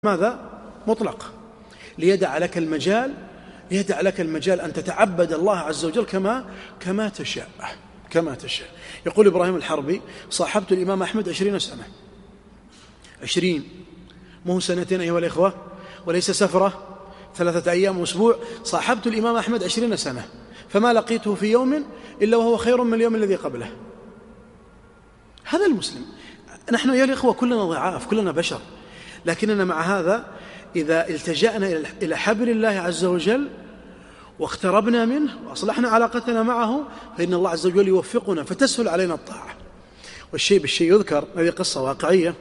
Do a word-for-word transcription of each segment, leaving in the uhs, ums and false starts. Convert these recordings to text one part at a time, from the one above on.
ماذا؟ مطلق، ليدع لك المجال ليدع لك المجال أن تتعبد الله عز وجل كما كما تشاء كما تشاء. يقول إبراهيم الحربي: صاحبت الإمام أحمد عشرين سنة. عشرين مو سنتين أيها الإخوة، وليس سفرة ثلاثة أيام وأسبوع. صاحبت الإمام أحمد عشرين سنة، فما لقيته في يوم إلا وهو خير من اليوم الذي قبله. هذا المسلم. نحن أيها الإخوة كلنا ضعاف، كلنا بشر، لكننا مع هذا إذا التجأنا إلى حبل الله عز وجل واقتربنا منه وأصلحنا علاقتنا معه فإن الله عز وجل يوفقنا فتسهل علينا الطاعة. والشيء بالشيء يذكر. هذه قصة واقعية.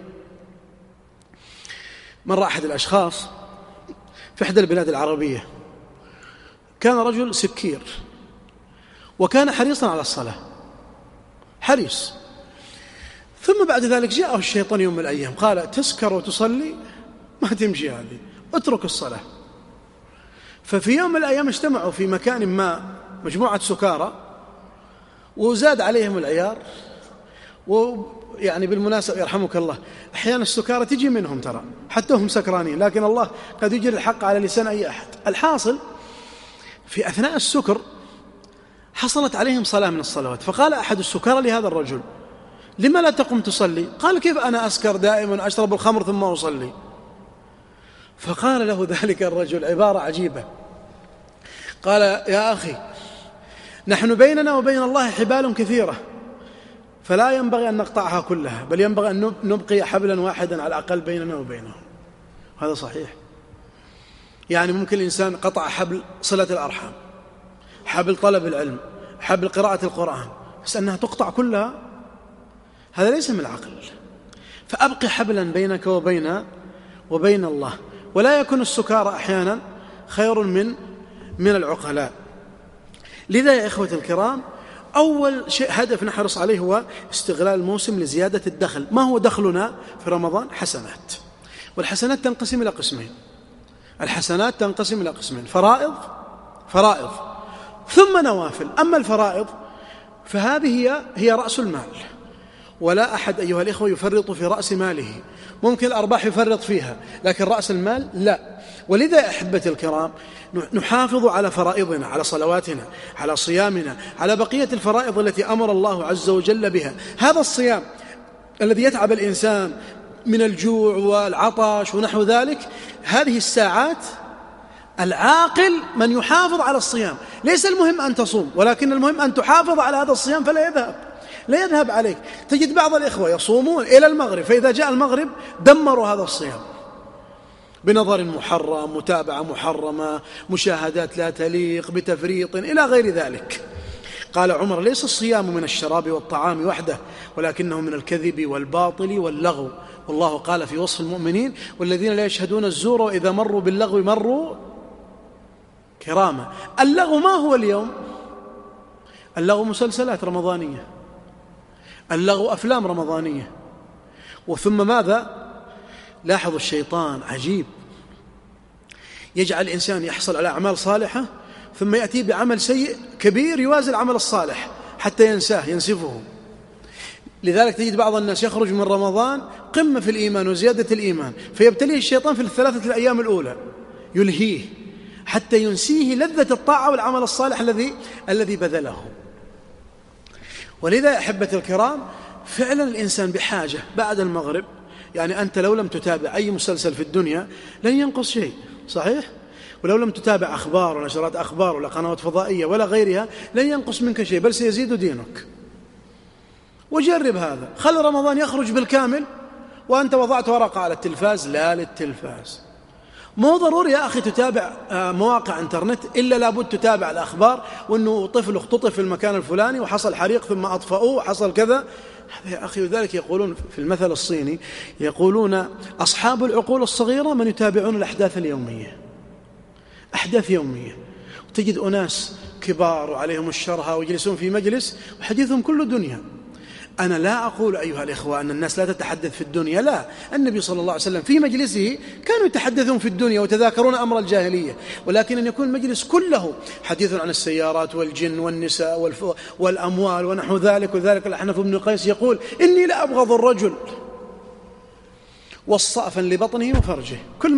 مر أحد الأشخاص في إحدى البلاد العربية، كان رجل سكير وكان حريصا على الصلاة، حريص. ثم بعد ذلك جاءه الشيطان يوم من الأيام قال: تسكر وتصلي؟ ما تمشي هذه، اترك الصلاة. ففي يوم من الأيام اجتمعوا في مكان ما مجموعة سكارى وزاد عليهم العيار. ويعني بالمناسبة يرحمك الله، أحيانا السكارى تجي منهم ترى حتى هم سكرانين، لكن الله قد يجري الحق على لسان أي أحد. الحاصل في أثناء السكر حصلت عليهم صلاة من الصلوات، فقال أحد السكارى لهذا الرجل: لما لا تقم تصلي؟ قال: كيف أنا أسكر دائما، أشرب الخمر ثم أصلي؟ فقال له ذلك الرجل عبارة عجيبة، قال: يا أخي، نحن بيننا وبين الله حبال كثيرة، فلا ينبغي أن نقطعها كلها، بل ينبغي أن نبقي حبلا واحدا على الأقل بيننا وبينه. هذا صحيح. يعني ممكن الإنسان قطع حبل صلة الأرحام، حبل طلب العلم، حبل قراءة القرآن، بس أنها تقطع كلها هذا ليس من العقل. فأبقي حبلا بينك وبين وبين الله. ولا يكون السكارى أحيانا خير من من العقلاء. لذا يا إخوة الكرام، أول شيء هدف نحرص عليه هو استغلال الموسم لزيادة الدخل. ما هو دخلنا في رمضان؟ حسنات. والحسنات تنقسم إلى قسمين. الحسنات تنقسم إلى قسمين: فرائض فرائض ثم نوافل. أما الفرائض فهذه هي هي رأس المال، ولا أحد أيها الإخوة يفرط في رأس ماله. ممكن الأرباح يفرط فيها، لكن رأس المال لا. ولذا أحبتي الكرام نحافظ على فرائضنا، على صلواتنا، على صيامنا، على بقية الفرائض التي أمر الله عز وجل بها. هذا الصيام الذي يتعب الإنسان من الجوع والعطش ونحو ذلك، هذه الساعات العاقل من يحافظ على الصيام. ليس المهم أن تصوم، ولكن المهم أن تحافظ على هذا الصيام فلا يذهب لا يذهب عليك. تجد بعض الإخوة يصومون إلى المغرب، فإذا جاء المغرب دمروا هذا الصيام بنظر محرم، متابعة محرمة، مشاهدات لا تليق، بتفريط إلى غير ذلك. قال عمر: ليس الصيام من الشراب والطعام وحده، ولكنه من الكذب والباطل واللغو. والله قال في وصف المؤمنين: والذين لا يشهدون الزور وإذا مروا باللغو مروا كراما. اللغو ما هو اليوم؟ اللغو مسلسلات رمضانية، اللغو أفلام رمضانية. وثم ماذا؟ لاحظوا الشيطان عجيب، يجعل الإنسان يحصل على أعمال صالحة ثم يأتي بعمل سيء كبير يوازي العمل الصالح حتى ينساه ينسفه. لذلك تجد بعض الناس يخرج من رمضان قمة في الإيمان وزيادة الإيمان، فيبتليه الشيطان في الثلاثة الأيام الأولى، يلهيه حتى ينسيه لذة الطاعة والعمل الصالح الذي الذي بذله. ولذا يا أحبتي الكرام، فعلا الإنسان بحاجة بعد المغرب. يعني أنت لو لم تتابع أي مسلسل في الدنيا لن ينقص شيء، صحيح؟ ولو لم تتابع أخبار ولا نشرات أخبار ولا قنوات فضائية ولا غيرها لن ينقص منك شيء، بل سيزيد دينك. وجرب هذا، خل رمضان يخرج بالكامل وأنت وضعت ورقة على التلفاز، لا للتلفاز. مو ضروري يا أخي تتابع مواقع انترنت، إلا لابد تتابع الأخبار، وأنه طفل اختطف في المكان الفلاني وحصل حريق ثم أطفأوه وحصل كذا. هذا يا أخي، وذلك يقولون في المثل الصيني، يقولون: أصحاب العقول الصغيرة من يتابعون الأحداث اليومية. أحداث يومية. وتجد أناس كبار وعليهم الشرها ويجلسون في مجلس وحديثهم كله دنيا. أنا لا أقول أيها الإخوة أن الناس لا تتحدث في الدنيا، لا. النبي صلى الله عليه وسلم في مجلسه كانوا يتحدثون في الدنيا ويتذاكرون أمر الجاهلية، ولكن أن يكون المجلس كله حديث عن السيارات والجن والنساء والأموال ونحو ذلك. وذلك الأحنف بن قيس يقول: إني لا أبغض الرجل والصأفا لبطنه وفرجه. كل